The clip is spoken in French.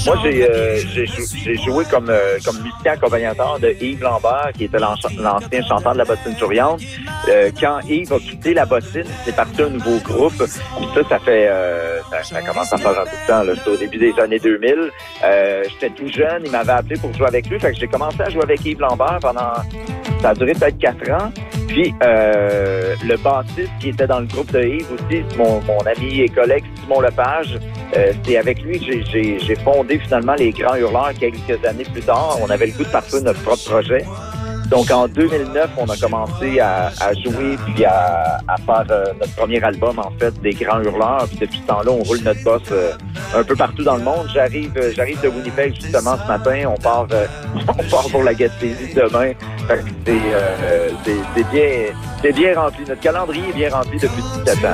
Moi, j'ai joué comme musicien accompagnateur de Yves Lambert, qui était l'ancien chanteur de la Bottine Souriante. Quand Yves a quitté la Bottine, c'est parti un nouveau groupe. Puis ça fait... ça commence à faire un peu de temps. C'était au début des années 2000. J'étais tout jeune. Il m'avait appelé pour jouer avec lui. Fait que j'ai commencé à jouer avec Yves Lambert pendant... Ça a duré peut-être 4 ans. Puis, le bassiste qui était dans le groupe de Yves aussi, c'est mon ami et collègue Simon Lepage. C'est avec lui que j'ai fondé finalement les Grands Hurleurs quelques années plus tard. On avait le goût de partir de notre propre projet. Donc, en 2009, on a commencé à jouer puis à faire notre premier album, en fait, des Grands Hurleurs. Puis depuis ce temps-là, on roule notre boss un peu partout dans le monde. J'arrive de Winnipeg, justement, ce matin. On part pour la Gaspésie demain. Fait que c'est bien rempli. Notre calendrier est bien rempli depuis 17 ans.